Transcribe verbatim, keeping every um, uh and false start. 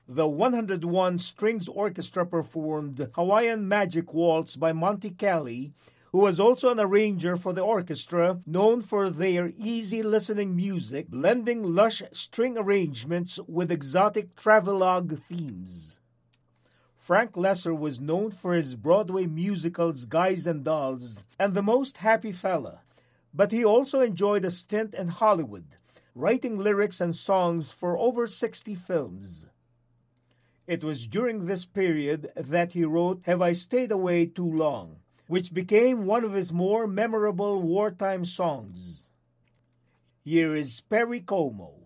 The one hundred one Strings Orchestra performed Hawaiian Magic Waltz by Monte Kelly, who was also an arranger for the orchestra, known for their easy listening music, blending lush string arrangements with exotic travelogue themes. Frank Loesser was known for his Broadway musicals Guys and Dolls and The Most Happy Fella, but he also enjoyed a stint in Hollywood, writing lyrics and songs for over sixty films. It was during this period that he wrote Have I Stayed Away Too Long, which became one of his more memorable wartime songs. Here is Perry Como.